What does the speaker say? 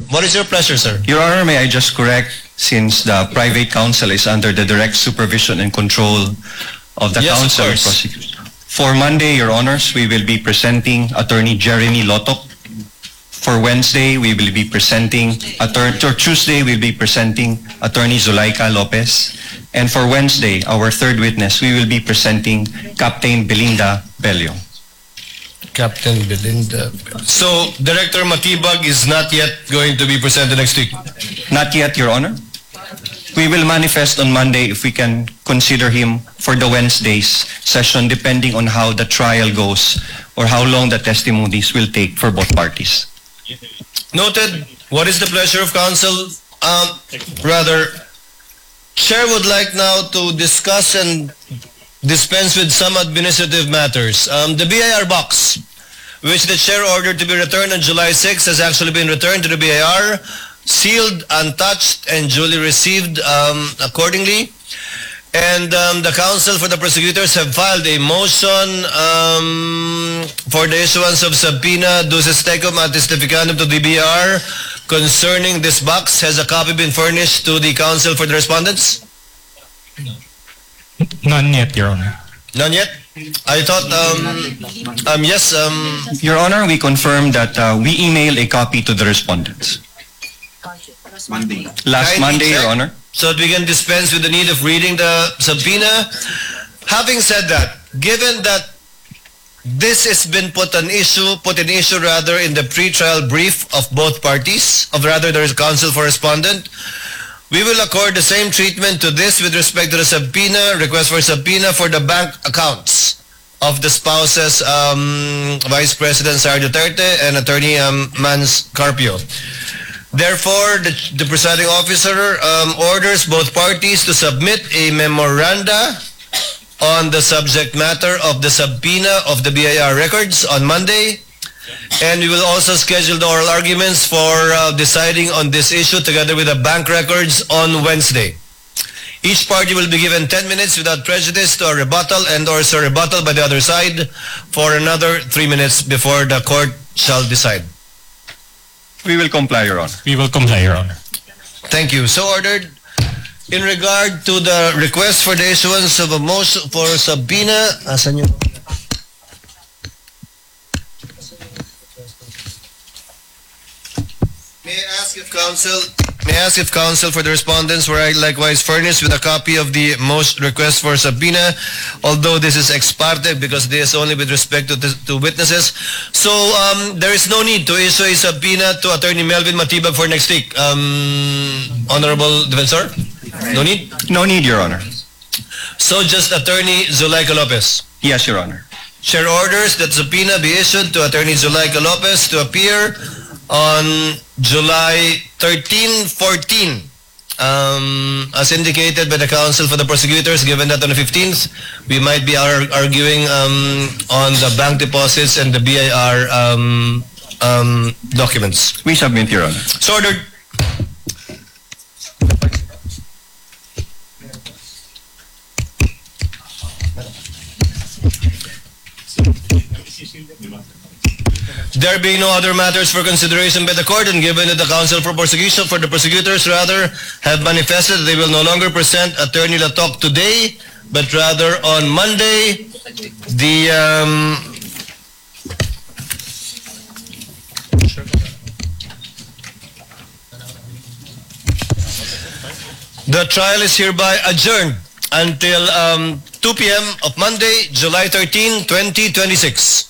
What is your pleasure, sir? Your Honor, may I just correct, since the private counsel is under the direct supervision and control of the Yes, of counsel course. prosecutor. For Monday, Your Honors, we will be presenting Attorney Jeremy Lotok. For Wednesday, we will be presenting or Tuesday, we'll be presenting Attorney Zulaika Lopez. And for Wednesday, our third witness, we will be presenting Captain Belinda Bello. Captain Belinda. So, Director Matibag is not yet going to be presented next week? Not yet, Your Honor. We will manifest on Monday if we can consider him for the Wednesday's session, depending on how the trial goes or how long the testimonies will take for both parties. Noted. What is the pleasure of counsel? Chair would like now to discuss and dispense with some administrative matters. The BIR box, which the chair ordered to be returned on July 6, has actually been returned to the BIR, sealed, untouched, and duly received accordingly. And the counsel for the prosecutors have filed a motion for the issuance of subpoena duces tecum ad testificanum to the BIR concerning this box. Has a copy been furnished to the counsel for the respondents? None yet, Your Honor. None yet? I thought, yes, Your Honor, we confirm that we emailed a copy to the respondents. Last Kindly Monday, check. Your Honor. So that we can dispense with the need of reading the subpoena. Having said that, given that this has been put in issue in the pre-trial brief of both parties, there is counsel for respondent, we will accord the same treatment to this with respect to the subpoena, request for subpoena for the bank accounts of the spouses, Vice President Sara Duterte and Attorney Mans Carpio. Therefore, the presiding officer orders both parties to submit a memoranda on the subject matter of the subpoena of the BIR records on Monday, and we will also schedule the oral arguments for deciding on this issue together with the bank records on Wednesday. Each party will be given 10 minutes without prejudice to a rebuttal and or a rebuttal by the other side for another 3 minutes before the court shall decide. We will comply, Your Honor. We will comply, Your Honor. Thank you. So ordered. In regard to the request for the issuance of a motion for subpoena, asan yun? May I ask if counsel for the respondents were likewise furnished with a copy of the most request for subpoena, although this is ex parte because this is only with respect to witnesses. So there is no need to issue a subpoena to Attorney Melvin Matibag for next week. Honorable Defensor? No need? No need, Your Honor. So just Attorney Zulaika Lopez. Yes, Your Honor. Chair orders that subpoena be issued to Attorney Zulaika Lopez to appear on July 13-14, as indicated by the counsel for the prosecutors, given that on the 15th, we might be arguing on the bank deposits and the BIR documents. We submit, Your Honor. So ordered. There being no other matters for consideration by the court, and given that the counsel for the prosecutors have manifested that they will no longer present Attorney Lotok today, but rather on Monday, the trial is hereby adjourned until 2 p.m. of Monday, July 13, 2026.